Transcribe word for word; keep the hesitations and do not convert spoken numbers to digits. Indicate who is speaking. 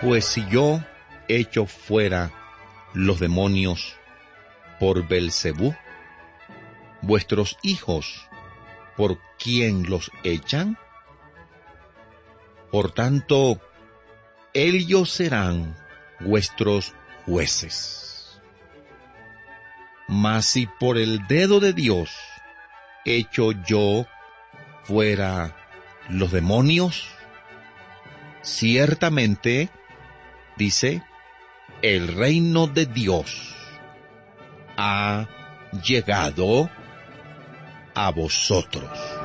Speaker 1: Pues si yo echo fuera los demonios por Belcebú, vuestros hijos, ¿por quién los echan? Por tanto, ellos serán vuestros jueces. Mas si por el dedo de Dios echo yo fuera los demonios, ciertamente, dice, el reino de Dios ha llegado a vosotros.